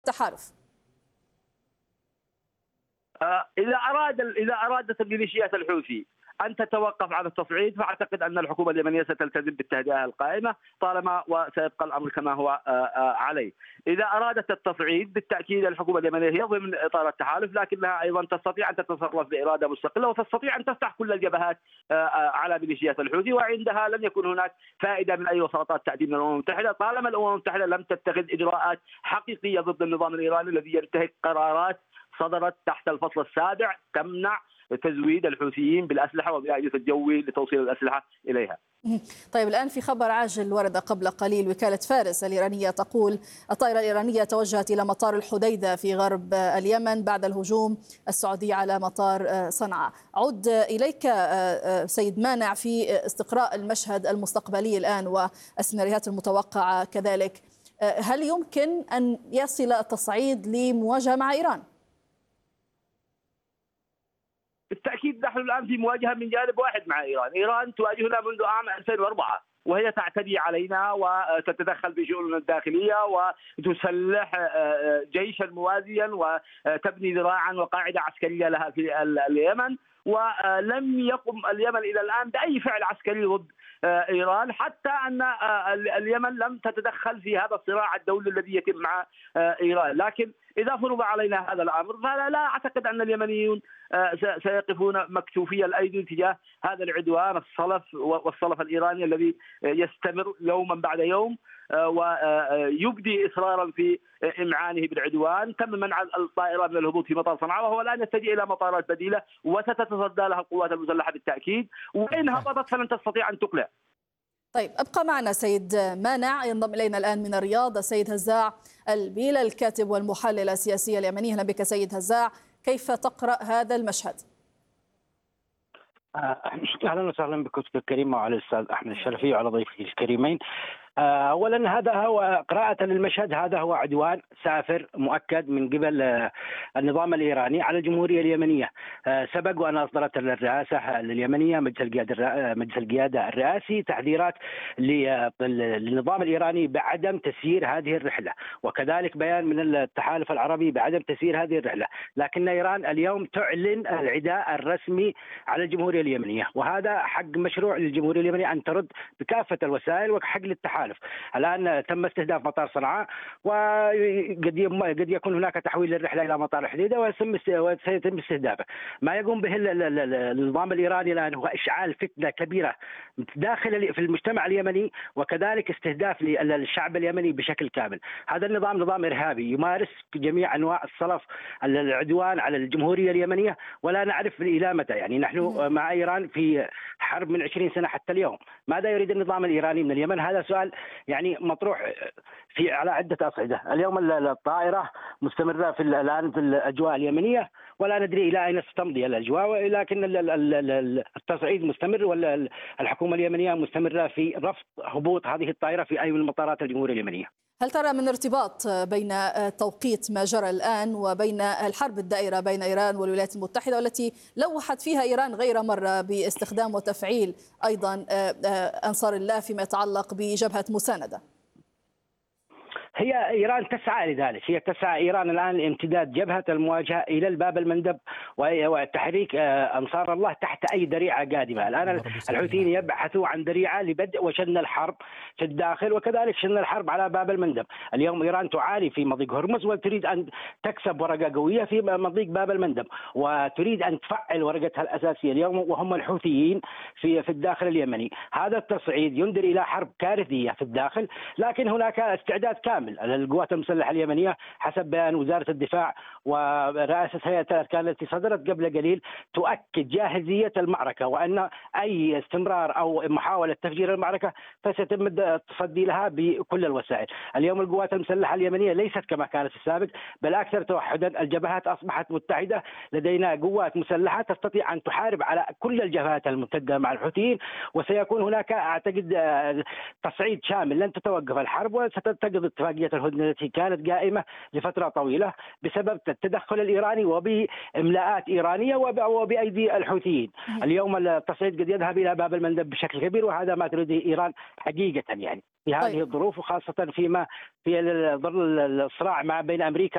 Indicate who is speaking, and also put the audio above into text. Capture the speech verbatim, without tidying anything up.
Speaker 1: التحالف؟
Speaker 2: إذا أراد إذا أرادت الميليشيات الحوثي أن تتوقف عن التصعيد، فأعتقد أن الحكومة اليمنية ستلتزم بالتهدئة القائمة طالما وسيبقى الأمر كما هو عليه. إذا أرادت التصعيد بالتأكيد الحكومة اليمنية هي ضمن إطار التحالف، لكنها أيضا تستطيع أن تتصرف بإرادة مستقلة وتستطيع أن تفتح كل الجبهات على ميليشيات الحوثي، وعندها لن يكون هناك فائدة من أي وساطات تأتي من الأمم المتحدة طالما الأمم المتحدة لم تتخذ إجراءات حقيقية ضد النظام الإيراني الذي ينتهك قرارات صدرت تحت الفصل السابع تمنع تزويد الحوثيين بالأسلحة وبالأيدي الجوي لتوصيل الأسلحة إليها.
Speaker 1: طيب، الآن في خبر عاجل ورد قبل قليل، وكالة فارس الإيرانية تقول الطائرة الإيرانية توجهت إلى مطار الحديدة في غرب اليمن بعد الهجوم السعودي على مطار صنعاء. عد إليك سيد مانع في استقراء المشهد المستقبلي الآن والسيناريوهات المتوقعة كذلك. هل يمكن أن يصل التصعيد لمواجهة مع إيران؟
Speaker 2: بالتأكيد نحن الآن في مواجهة من جانب واحد مع إيران. إيران تواجهنا منذ عام ألفين وأربعة وهي تعتدي علينا وتتدخل في شؤوننا الداخلية وتسلح جيشا موازيا وتبني ذراعا وقاعدة عسكرية لها في اليمن، ولم يقم اليمن إلى الآن بأي فعل عسكري ضد إيران، حتى أن اليمن لم تتدخل في هذا الصراع الدولي الذي يتم مع إيران. لكن إذا فرض علينا هذا الأمر فلا لا أعتقد أن اليمنيون سيقفون مكتوفي الأيدي تجاه هذا العدوان الصلف والصلف الإيراني الذي يستمر يوما بعد يوم ويبدي إصرارا في إمعانه بالعدوان. تم منع الطائرة من الهبوط في مطار صنعاء وهو الآن يتجه إلى مطارات بديلة وستتصدى لها القوات المسلحة بالتأكيد، وإن هبطت فلن تستطيع أن تقلع.
Speaker 1: طيب، أبقى معنا سيد مانع. ينضم إلينا الآن من الرياض السيد هزاع البيل الكاتب والمحلل السياسي اليمني. أهلا بك سيد هزاع، كيف تقرأ هذا المشهد؟
Speaker 3: أهلا وسهلا بك أختي الكريمة وعلى الأستاذ أحمد الشرفي وعلى ضيفك الكريمين. أولا هذا هو قراءة للمشهد، هذا هو عدوان سافر مؤكد من قبل النظام الإيراني على الجمهورية اليمنية. سبق وأن أصدرت الرئاسة اليمنية مجلس القيادة مجلس القيادة الرئاسي تحذيرات للنظام الإيراني بعدم تسيير هذه الرحلة، وكذلك بيان من التحالف العربي بعدم تسيير هذه الرحلة. لكن إيران اليوم تعلن العداء الرسمي على الجمهورية اليمنية، وهذا حق مشروع للجمهورية اليمنية أن ترد بكافة الوسائل وحق للتحالف. الآن تم استهداف مطار صنعاء، وقد قد يكون هناك تحويل للرحلة إلى مطار الحديدة وسيتم استهدافه. ما يقوم به النظام الإيراني الآن هو إشعال فتنة كبيرة داخل في المجتمع اليمني، وكذلك استهداف للشعب اليمني بشكل كامل. هذا النظام نظام إرهابي يمارس جميع أنواع الصلف العدوان على الجمهورية اليمنية، ولا نعرف إلى متى. يعني نحن مع إيران في حرب من عشرين سنة حتى اليوم. ماذا يريد النظام الإيراني من اليمن؟ هذا سؤال يعني مطروح في على عدة أصعدة. اليوم الطائرة مستمرة في الآن في الأجواء اليمنية، ولا ندري إلى أين ستمضي الأجواء، لكن التصعيد مستمر، والحكومة اليمنية مستمرة في رفض هبوط هذه الطائرة في أي من مطارات الجمهورية اليمنية.
Speaker 1: هل ترى من ارتباط بين توقيت ما جرى الآن وبين الحرب الدائرة بين إيران والولايات المتحدة، والتي لوحت فيها إيران غير مرة باستخدام وتفعيل أيضا أنصار الله فيما يتعلق بجبهة مساندة؟
Speaker 3: هي إيران تسعى لذلك، هي تسعى إيران الآن لامتداد جبهة المواجهة إلى الباب المندب وتحريك أنصار الله تحت أي ذريعة قادمة. الآن الحوثيين يبحثوا عن ذريعة لبدء وشن الحرب في الداخل، وكذلك شن الحرب على باب المندب. اليوم إيران تعاني في مضيق هرمز وتريد أن تكسب ورقة قوية في مضيق باب المندب، وتريد أن تفعل ورقتها الأساسية اليوم وهم الحوثيين في في الداخل اليمني. هذا التصعيد ينذر إلى حرب كارثية في الداخل، لكن هناك استعداد كامل القوات المسلحة اليمنية حسب بيان وزارة الدفاع ورئاسة هيئة الأركان التي صدرت قبل قليل تؤكد جاهزية المعركة، وأن أي استمرار أو محاولة تفجير المعركة فسيتم التصدي لها بكل الوسائل. اليوم القوات المسلحة اليمنية ليست كما كانت في السابق، بل أكثر توحدا. الجبهات أصبحت متحدة، لدينا قوات مسلحة تستطيع أن تحارب على كل الجبهات الممتدة مع الحوثيين، وسيكون هناك أعتقد تصعيد شامل. لن تتوقف الحرب وستنتقض اتفاقية الهدنة التي كانت قائمة لفترة طويلة بسبب التدخل الإيراني وبإملاءات إيرانية وبأيدي الحوثيين. اليوم التصعيد قد يذهب إلى باب المندب بشكل كبير، وهذا ما تريده إيران حقيقة يعني في هذه الظروف، وخاصة فيما في ظل الصراع ما بين أمريكا